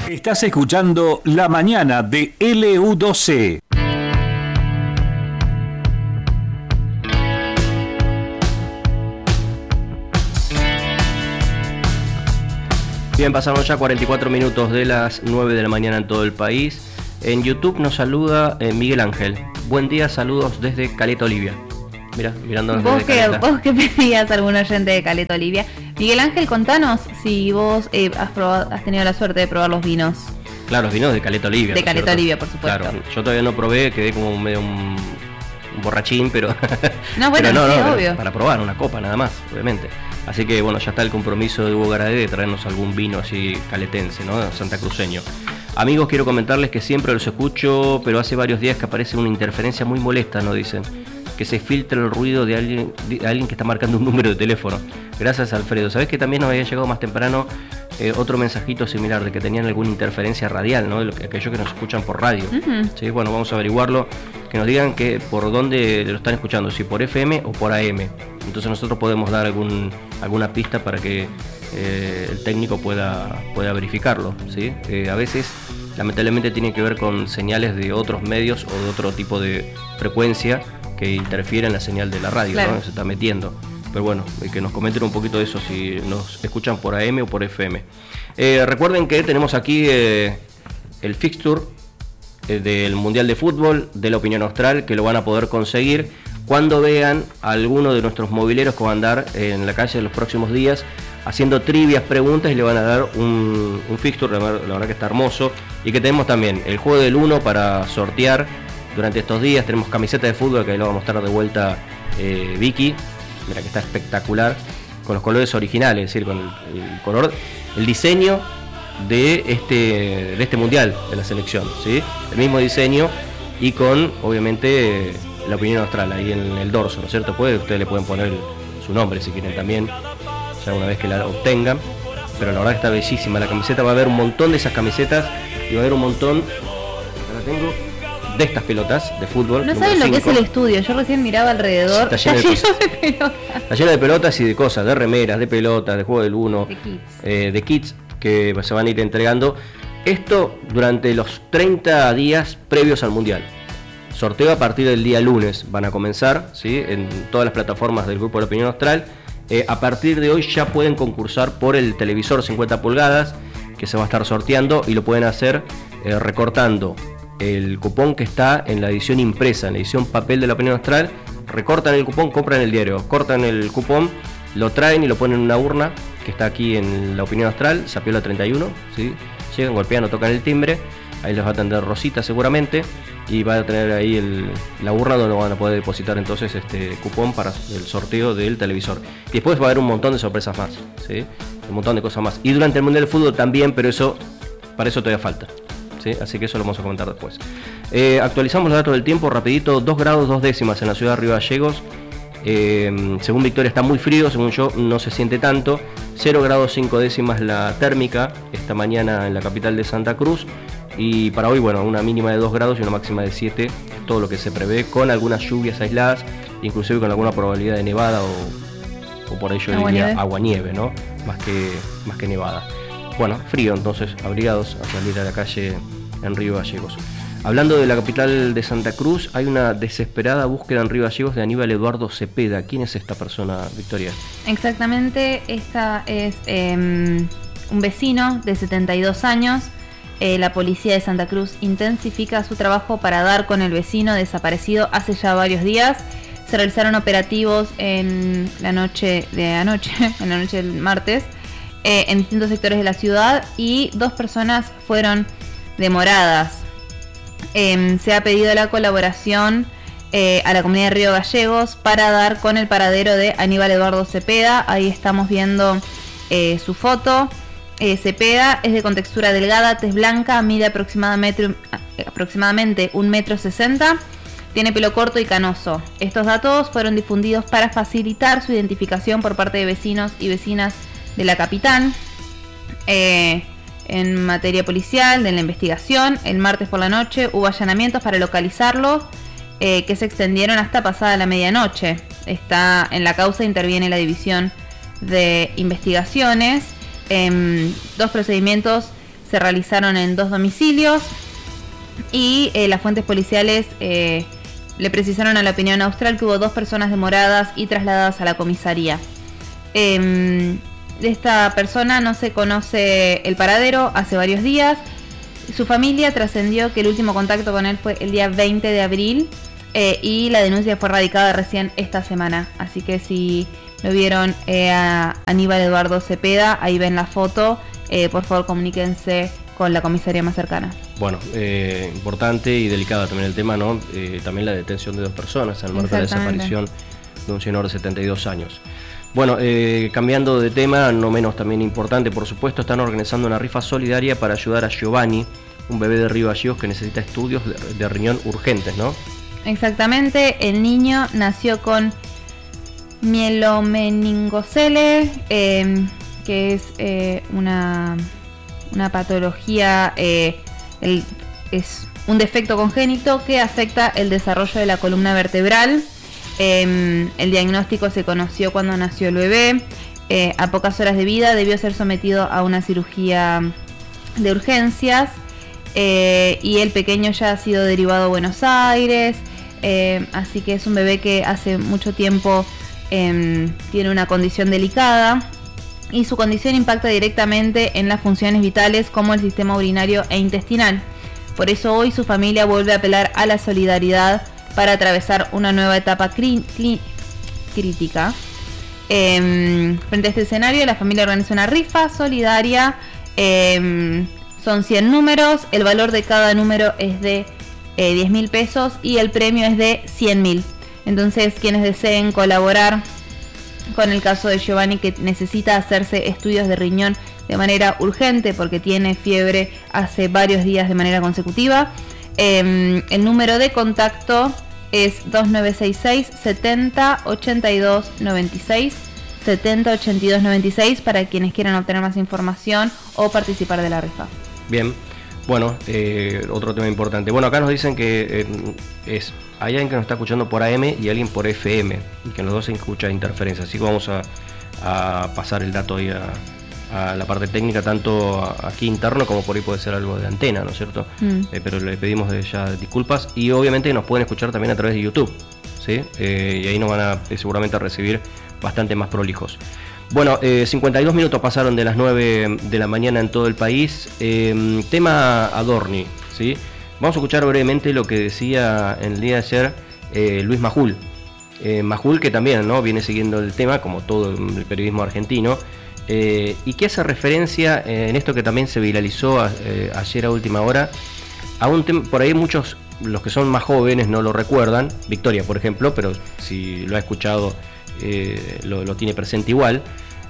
Estás escuchando La Mañana de LU12. Bien, pasamos ya 44 minutos de las 9 de la mañana en todo el país. En YouTube nos saluda Miguel Ángel. Buen día, saludos desde Caleta Olivia. Mira, mirándonos desde Caleta. Vos que pedías algún oyente de Caleta Olivia. Miguel Ángel, contanos si vos has tenido la suerte de probar los vinos. Claro, los vinos de Caleta Olivia. De Caleta Olivia, por supuesto. Claro, yo todavía no probé, quedé como medio un borrachín, pero... No, bueno, pero sí, obvio. Para probar una copa nada más, obviamente. Así que bueno, ya está el compromiso de Hugo Garadé de traernos algún vino así caletense, ¿no? Santacruceño. Amigos, quiero comentarles que siempre los escucho, pero hace varios días que aparece una interferencia muy molesta, ¿no? Dicen que se filtra el ruido de alguien que está marcando un número de teléfono. Gracias, Alfredo. ¿Sabés que también nos había llegado más temprano otro mensajito similar de que tenían alguna interferencia radial, ¿no? Aquellos que nos escuchan por radio. Uh-huh. ¿Sí? Bueno, vamos a averiguarlo. Que nos digan que por dónde lo están escuchando, si por FM o por AM. Entonces nosotros podemos dar alguna pista para que el técnico pueda verificarlo, ¿sí? A veces, lamentablemente, tiene que ver con señales de otros medios o de otro tipo de frecuencia que interfiere en la señal de la radio, claro, ¿no? Se está metiendo. Pero bueno, que nos comenten un poquito de eso, si nos escuchan por AM o por FM. Recuerden que tenemos aquí el fixture del Mundial de Fútbol de la Opinión Austral, que lo van a poder conseguir cuando vean a alguno de nuestros mobileros que van a andar en la calle en los próximos días haciendo trivias, preguntas, y le van a dar un fixture, la verdad que está hermoso, y que tenemos también el juego del 1 para sortear durante estos días. Tenemos camiseta de fútbol que ahí lo va a mostrar de vuelta Vicky, mira que está espectacular, con los colores originales, es decir, con el color, el diseño de este mundial de la selección, ¿sí? El mismo diseño y con, obviamente, la Opinión Austral ahí en el dorso, ¿no es cierto? Ustedes le pueden poner su nombre si quieren también, ya una vez que la obtengan, pero la verdad que está bellísima la camiseta. Va a haber un montón de esas camisetas y va a haber un montón, acá la tengo, de estas pelotas de fútbol. No saben lo que es el estudio, yo recién miraba alrededor. Está lleno de pelotas. Está lleno de pelotas y de cosas, de remeras, de pelotas, de juego del 1, de kits que se van a ir entregando. Esto durante los 30 días previos al Mundial. Sorteo a partir del día lunes van a comenzar, ¿sí? En todas las plataformas del Grupo de la Opinión Austral. A partir de hoy ya pueden concursar por el televisor 50 pulgadas que se va a estar sorteando, y lo pueden hacer recortando el cupón que está en la edición impresa, en la edición papel de la Opinión Austral. Recortan el cupón, compran el diario, cortan el cupón, lo traen y lo ponen en una urna que está aquí en la Opinión Austral, Sapiola 31, ¿sí? Llegan, golpean, tocan el timbre, ahí les va a atender Rosita seguramente, y va a tener ahí la urna donde van a poder depositar entonces este cupón para el sorteo del televisor. Y después va a haber un montón de sorpresas más, ¿sí? Un montón de cosas más. Y durante el Mundial de Fútbol también, pero para eso todavía falta, ¿sí? Así que eso lo vamos a comentar después. Actualizamos los datos del tiempo rapidito. 2 grados 2 décimas en la ciudad de Río Gallegos. Según Victoria está muy frío, según yo no se siente tanto. 0 grados 5 décimas la térmica esta mañana en la capital de Santa Cruz. Y para hoy, bueno, una mínima de 2 grados y una máxima de 7, todo lo que se prevé, con algunas lluvias aisladas, inclusive con alguna probabilidad de nevada o por ello diría aguanieve, ¿no? Más que nevada. Bueno, frío, entonces abrigados a salir a la calle en Río Gallegos. Hablando de la capital de Santa Cruz, hay una desesperada búsqueda en Río Gallegos de Aníbal Eduardo Cepeda. ¿Quién es esta persona, Victoria? Exactamente, esta es un vecino de 72 años. La policía de Santa Cruz intensifica su trabajo para dar con el vecino desaparecido hace ya varios días. Se realizaron operativos en la noche del martes, en distintos sectores de la ciudad, y 2 personas fueron demoradas. Se ha pedido la colaboración a la comunidad de Río Gallegos para dar con el paradero de Aníbal Eduardo Cepeda. Ahí estamos viendo su foto. Cepeda es de contextura delgada, tez blanca, mide aproximadamente 1,60 m, tiene pelo corto y canoso. Estos datos fueron difundidos para facilitar su identificación por parte de vecinos y vecinas de la capital. En materia policial, de la investigación, el martes por la noche hubo allanamientos para localizarlo, que se extendieron hasta pasada la medianoche. En la causa interviene la División de Investigaciones. 2 procedimientos se realizaron en 2 domicilios y las fuentes policiales le precisaron a La Opinión Austral que hubo 2 personas demoradas y trasladadas a la comisaría. De esta persona no se conoce el paradero hace varios días. Su familia trascendió que el último contacto con él fue el día 20 de abril y la denuncia fue radicada recién esta semana. Así que si lo vieron a Aníbal Eduardo Cepeda, ahí ven la foto, por favor comuníquense con la comisaría más cercana. Bueno, importante y delicada también el tema, ¿no? También la detención de 2 personas al marco de la desaparición de un señor de 72 años. Bueno, cambiando de tema, no menos también importante, por supuesto, están organizando una rifa solidaria para ayudar a Giovanni, un bebé de Río Gallegos que necesita estudios de riñón urgentes, ¿no? Exactamente, el niño nació con mielomeningocele, que es una patología, es un defecto congénito que afecta el desarrollo de la columna vertebral. El diagnóstico se conoció cuando nació el bebé. A pocas horas de vida debió ser sometido a una cirugía de urgencias y el pequeño ya ha sido derivado a Buenos Aires, así que es un bebé que hace mucho tiempo tiene una condición delicada y su condición impacta directamente en las funciones vitales como el sistema urinario e intestinal. Por eso hoy su familia vuelve a apelar a la solidaridad para atravesar una nueva etapa crítica. Frente a este escenario, la familia organiza una rifa solidaria. Son 100 números, el valor de cada número es de 10.000 pesos y el premio es de 100.000. Entonces, quienes deseen colaborar con el caso de Giovanni, que necesita hacerse estudios de riñón de manera urgente porque tiene fiebre hace varios días de manera consecutiva, el número de contacto es 2966 70 82 96 70 82 96 para quienes quieran obtener más información o participar de la rifa. Bien, bueno, otro tema importante. Bueno, acá nos dicen que hay alguien que nos está escuchando por AM y alguien por FM, y que los dos se escucha interferencia, así que vamos a pasar el dato ahí a la parte técnica, tanto aquí interno como por ahí puede ser algo de antena, ¿no es cierto? Pero le pedimos ya disculpas y obviamente nos pueden escuchar también a través de YouTube, ¿sí? Y ahí nos van a seguramente a recibir bastante más prolijos. Bueno, 52 minutos pasaron de las 9 de la mañana en todo el país. Tema Adorni, ¿sí? Vamos a escuchar brevemente lo que decía en el día de ayer Luis Majul. Majul, que también, ¿no?, viene siguiendo el tema, como todo el periodismo argentino, y que hace referencia en esto que también se viralizó ayer a última hora, a un tema, por ahí muchos, los que son más jóvenes no lo recuerdan, Victoria por ejemplo, pero si lo ha escuchado lo tiene presente igual,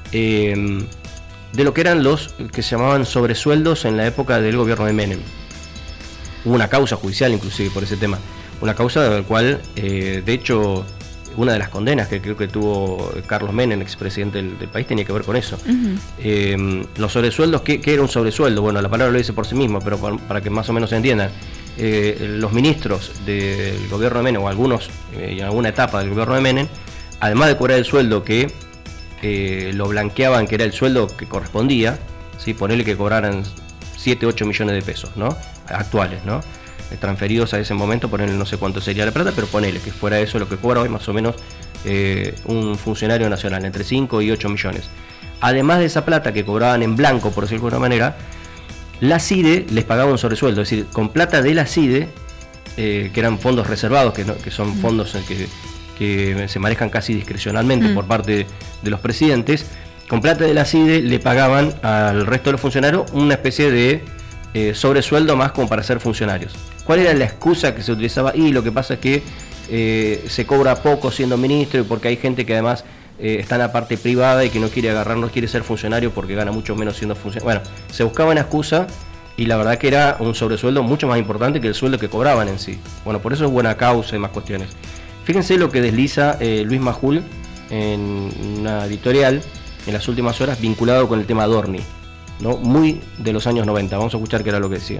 de lo que eran los que se llamaban sobresueldos en la época del gobierno de Menem. Hubo una causa judicial inclusive por ese tema, una causa de la cual de hecho una de las condenas que creo que tuvo Carlos Menem, expresidente del país, tenía que ver con eso. Los sobresueldos, ¿qué era un sobresueldo? Bueno, la palabra lo dice por sí mismo, pero para que más o menos se entiendan, los ministros del gobierno de Menem, o algunos en alguna etapa del gobierno de Menem, además de cobrar el sueldo que lo blanqueaban, que era el sueldo que correspondía, ¿sí? Ponerle que cobraran 7, 8 millones de pesos, ¿no?, actuales, ¿no?, transferidos a ese momento, ponerle no sé cuánto sería la plata, pero ponele que fuera eso lo que cobra hoy más o menos un funcionario nacional, entre 5 y 8 millones. Además de esa plata que cobraban en blanco, por decirlo de alguna manera, la CIDE les pagaba un sobresueldo, es decir, con plata de la CIDE, que eran fondos reservados, que son fondos que se manejan casi discrecionalmente por parte de los presidentes, con plata de la CIDE le pagaban al resto de los funcionarios una especie de sobresueldo más como para ser funcionarios. ¿Cuál era la excusa que se utilizaba? Y lo que pasa es que se cobra poco siendo ministro, y porque hay gente que además está en la parte privada y que no quiere ser funcionario porque gana mucho menos siendo funcionario. Bueno, se buscaba una excusa y la verdad que era un sobresueldo mucho más importante que el sueldo que cobraban en sí. Bueno, por eso es buena causa y más cuestiones. Fíjense lo que desliza Luis Majul en una editorial en las últimas horas vinculado con el tema Adorni, ¿no?, muy de los años 90. Vamos a escuchar qué era lo que decía.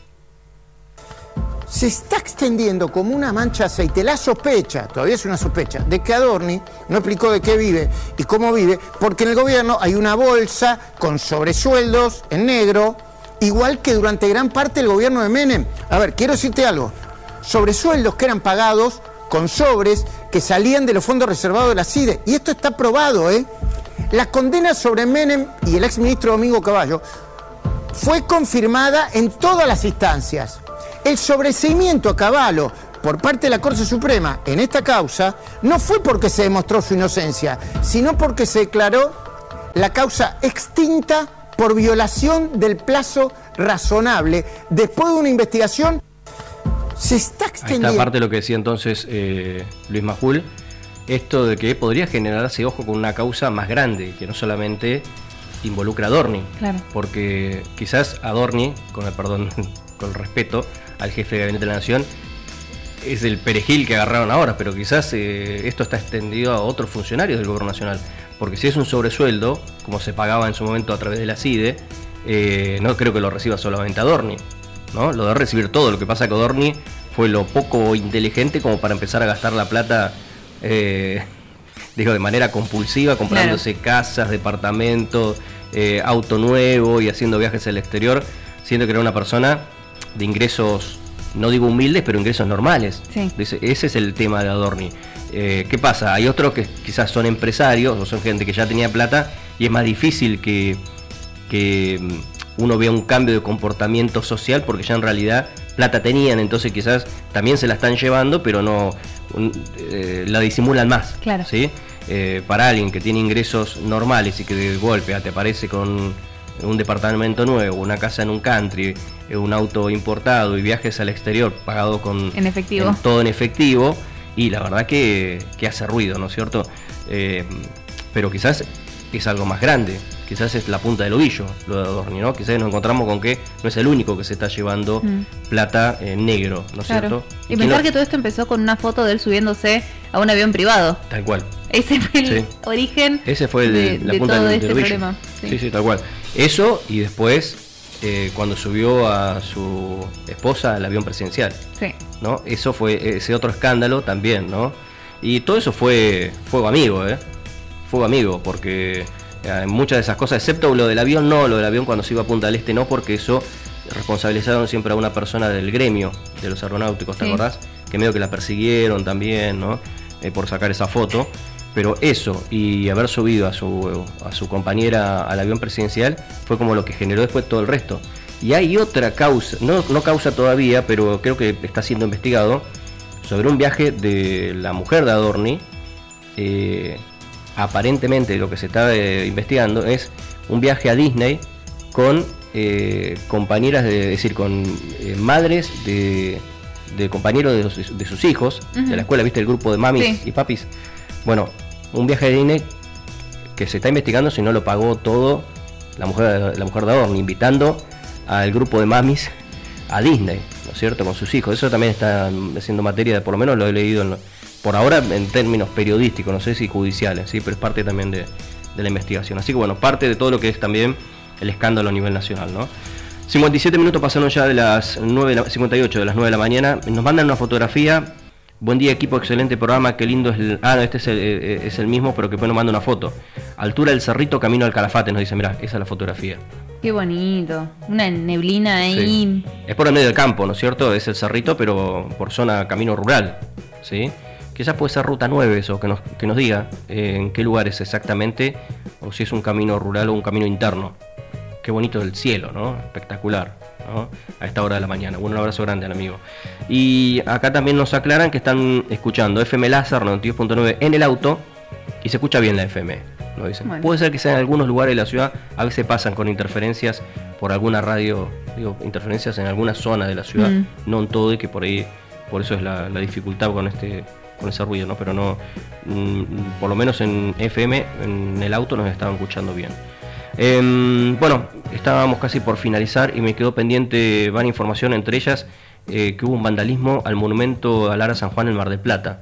Se está extendiendo como una mancha de aceite la sospecha, todavía es una sospecha, de que Adorni no explicó de qué vive y cómo vive, porque en el gobierno hay una bolsa con sobresueldos en negro igual que durante gran parte del gobierno de Menem. A ver, quiero decirte algo. Sobresueldos que eran pagados con sobres que salían de los fondos reservados de la CIDE. Y esto está probado, ¿eh? La condena sobre Menem y el exministro Domingo Cavallo fue confirmada en todas las instancias. El sobreseimiento a Cavallo por parte de la Corte Suprema en esta causa no fue porque se demostró su inocencia, sino porque se declaró la causa extinta por violación del plazo razonable después de una investigación. Se está extendiendo. Ahí está parte de lo que decía entonces Luis Majul, esto de que podría generarse, ojo, con una causa más grande, que no solamente involucra a Adorni, claro. Porque quizás Adorni, con el perdón, con el respeto al jefe de gabinete de la Nación, es el perejil que agarraron ahora, pero quizás esto está extendido a otros funcionarios del gobierno nacional, porque si es un sobresueldo, como se pagaba en su momento a través de la CIDE, no creo que lo reciba solamente Adorni, ¿no? Lo de recibir todo. Lo que pasa que Adorni fue lo poco inteligente como para empezar a gastar la plata de manera compulsiva, comprándose casas, departamentos, auto nuevo y haciendo viajes al exterior, siendo que era una persona de ingresos, no digo humildes, pero ingresos normales. Sí. Ese es el tema de Adorni. ¿Qué pasa? Hay otros que quizás son empresarios o son gente que ya tenía plata y es más difícil que uno vea un cambio de comportamiento social porque ya en realidad plata tenían, entonces quizás también se la están llevando, pero no la disimulan más. Claro. ¿Sí? Para alguien que tiene ingresos normales y que de golpe te aparece con un departamento nuevo, una casa en un country, un auto importado y viajes al exterior pagado en efectivo, todo en efectivo, y la verdad que hace ruido, ¿no es cierto? Pero quizás es algo más grande, quizás es la punta del ovillo lo de Adorni, ¿no? Quizás nos encontramos con que no es el único que se está llevando plata negro, ¿no es cierto? Y pensar que todo esto empezó con una foto de él subiéndose a un avión privado. Tal cual. Ese fue el origen. Ese fue la punta todo del este ovillo. problema. Sí, tal cual. Eso, y después cuando subió a su esposa al avión presidencial. Sí. ¿No? Eso fue ese otro escándalo también, ¿no? Y todo eso fue fuego amigo, Fuego amigo, porque muchas de esas cosas, excepto lo del avión, no, lo del avión cuando se iba a Punta del Este no, porque eso responsabilizaron siempre a una persona del gremio de los aeronáuticos, ¿te acordás? Que medio que la persiguieron también, ¿no? Por sacar esa foto. Pero eso, y haber subido a su compañera al avión presidencial, fue como lo que generó después todo el resto. Y hay otra causa, no causa todavía, pero creo que está siendo investigado, sobre un viaje de la mujer de Adorni. Aparentemente lo que se está investigando es un viaje a Disney con compañeras, es decir, con madres de compañeros de sus hijos, de la escuela, ¿viste? El grupo de mamis y papis. Bueno, un viaje de Disney que se está investigando si no lo pagó todo la mujer de Adorni, invitando al grupo de mamis a Disney, ¿no es cierto?, con sus hijos. Eso también está haciendo materia, por lo menos lo he leído por ahora en términos periodísticos, no sé si judiciales, ¿sí? Pero es parte también de la investigación. Así que bueno, parte de todo lo que es también el escándalo a nivel nacional, ¿no? 57 minutos pasaron ya de las 58 de las 9 de la mañana. Nos mandan una fotografía. Buen día, equipo, excelente programa, qué lindo es el... Ah, no, este es el mismo, pero que después nos manda una foto. Altura del Cerrito, camino al Calafate, nos dice, mirá, esa es la fotografía. Qué bonito, una neblina ahí. Sí. Es por el medio del campo, ¿no es cierto? Es el Cerrito, pero por zona camino rural, ¿sí? Quizás puede ser ruta 9 eso, que nos diga en qué lugar es exactamente, o si es un camino rural o un camino interno. Qué bonito el cielo, ¿no? Espectacular, ¿no? A esta hora de la mañana. Bueno, un abrazo grande al amigo. Y acá también nos aclaran que están escuchando FM Láser 92.9 en el auto y se escucha bien la FM, ¿no? Dicen. Bueno. Puede ser que sea en algunos lugares de la ciudad, a veces pasan con interferencias por alguna radio, interferencias en alguna zona de la ciudad, no en todo, y que por ahí, por eso es la dificultad con ese ruido, ¿no? Pero no, por lo menos en FM, en el auto nos estaban escuchando bien. Bueno, estábamos casi por finalizar y me quedó pendiente varias informaciones, entre ellas que hubo un vandalismo al monumento a Lara San Juan en Mar del Plata.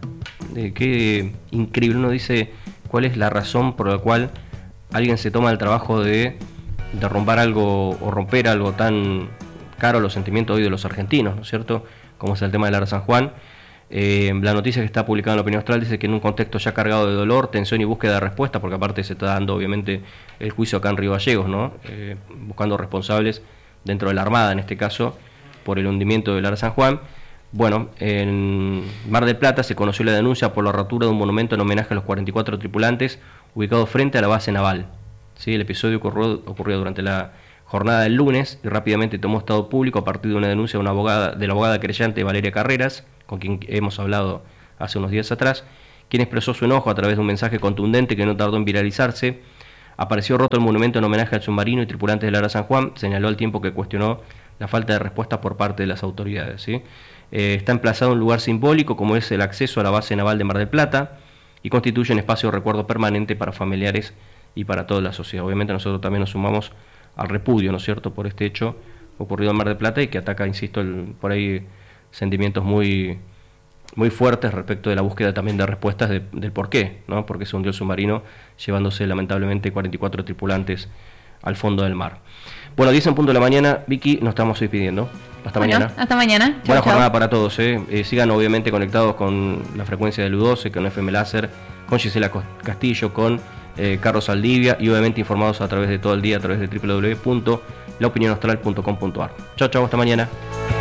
Qué increíble, uno dice cuál es la razón por la cual alguien se toma el trabajo de derrumbar algo o romper algo tan caro a los sentimientos hoy de los argentinos, ¿no es cierto? Como es el tema de Lara San Juan. La noticia que está publicada en La Opinión Austral dice que en un contexto ya cargado de dolor, tensión y búsqueda de respuesta, porque aparte se está dando obviamente el juicio acá en Río Gallegos, ¿no? Buscando responsables dentro de la Armada en este caso, por el hundimiento del ARA San Juan. Bueno, en Mar del Plata se conoció la denuncia por la rotura de un monumento en homenaje a los 44 tripulantes ubicado frente a la base naval. ¿Sí? El episodio ocurrió durante la jornada del lunes y rápidamente tomó estado público a partir de una denuncia de la abogada querellante Valeria Carreras, con quien hemos hablado hace unos días atrás, quien expresó su enojo a través de un mensaje contundente que no tardó en viralizarse. Apareció roto el monumento en homenaje al submarino y tripulantes del ARA San Juan, señaló al tiempo que cuestionó la falta de respuesta por parte de las autoridades. ¿Sí? Está emplazado en un lugar simbólico como es el acceso a la base naval de Mar del Plata y constituye un espacio de recuerdo permanente para familiares y para toda la sociedad. Obviamente nosotros también nos sumamos al repudio, ¿no es cierto?, por este hecho ocurrido en Mar del Plata y que ataca, insisto, por ahí sentimientos muy fuertes respecto de la búsqueda también de respuestas del por qué, ¿no? Porque se hundió el submarino llevándose lamentablemente 44 tripulantes al fondo del mar. Bueno, 10 en punto de la mañana, Vicky, nos estamos despidiendo. Hasta mañana. Hasta mañana. Buena jornada para todos. Sigan obviamente conectados con la frecuencia del U12, con FM Láser, con Gisela Castillo, con Carlos Saldivia y obviamente informados a través de todo el día a través de www.laopinionaustral.com.ar. Chao, hasta mañana.